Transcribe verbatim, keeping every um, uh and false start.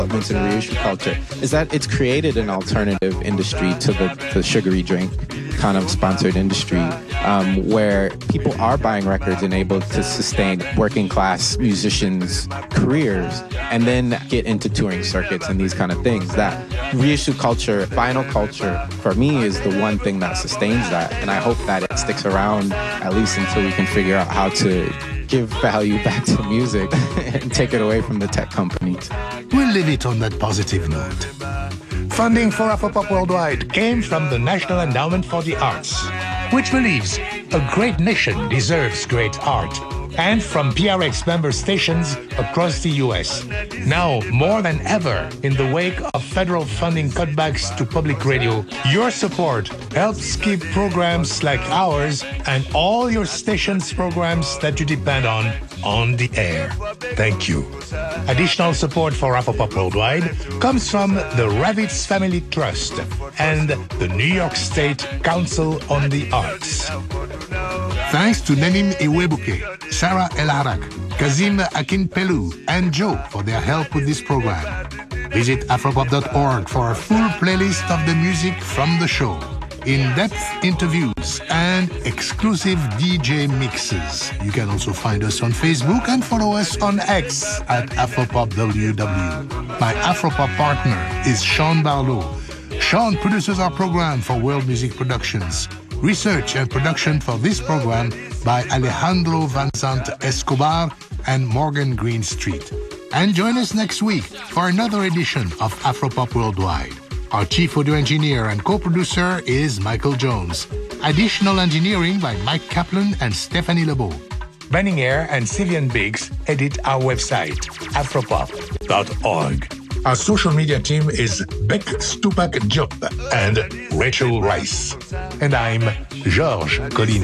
developments in reissue culture is that it's created an alternative industry to the, the sugary drink kind of sponsored industry, um, where people are buying records and able to sustain working class musicians' careers and then get into touring circuits and these kind of things. That reissue culture, vinyl culture, for me is the one thing that sustains that. And I hope that it sticks around at least until we can figure out how to give value back to music and take it away from the tech companies. We'll leave it on that positive note. Funding for Afropop Worldwide came from the National Endowment for the Arts, which believes a great nation deserves great art, and from P R X member stations across the U S. Now, more than ever, in the wake of federal funding cutbacks to public radio, your support helps keep programs like ours and all your stations' programs that you depend on on the air. Thank you. Additional support for Afropop Worldwide comes from the Ravitz Family Trust and the New York State Council on the Arts. Thanks to Nenim Iwebuke, Sarah El-Harak, Kazim Akinpelu, and Joe for their help with this program. Visit afropop dot org for a full playlist of the music from the show, in-depth interviews, and exclusive D J mixes. You can also find us on Facebook and follow us on X at AfropopWW. My Afropop partner is Sean Barlow. Sean produces our program for World Music Productions. Research and production for this program by Alejandro Vincent Escobar and Morgan Greenstreet. And join us next week for another edition of Afropop Worldwide. Our chief audio engineer and co-producer is Michael Jones. Additional engineering by Mike Kaplan and Stephanie Lebeau. Benning Air and Sivian Biggs edit our website, afropop dot org. Our social media team is Beck Stupak Diop and Rachel Rice. And I'm Georges Collinet.